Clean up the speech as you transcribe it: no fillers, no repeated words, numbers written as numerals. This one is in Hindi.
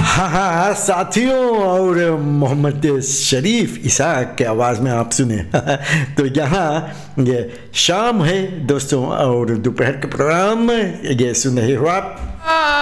हाँ हाँ साथियों, और मोहम्मद शरीफ इसाक के आवाज़ में आप सुने। तो यहाँ ये शाम है दोस्तों, और दोपहर के प्रोग्राम ये सुन रहे हो आप।